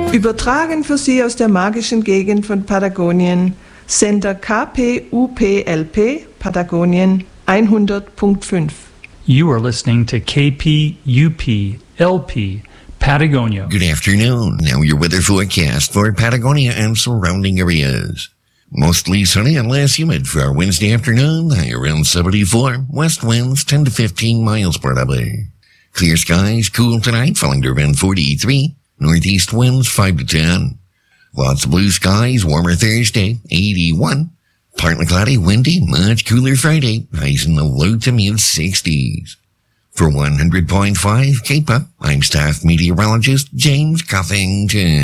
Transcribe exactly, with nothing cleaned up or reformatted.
Übertragen für Sie aus der magischen Gegend von Patagonien, Sender K P U P L P, Patagonien hundert Komma fünf. You are listening to K P U P L P, Patagonia. Good afternoon. Now your weather forecast for Patagonia and surrounding areas. Mostly sunny and less humid for our Wednesday afternoon, high around seventy-four, west winds ten to fifteen miles per hour. Clear skies, cool tonight, falling to around forty-three, northeast winds five to ten. Lots of blue skies, warmer Thursday, eighty-one. Partly cloudy, windy, much cooler Friday, highs in the low to mid sixties. For one hundred point five K P O P, I'm staff meteorologist James Coffington.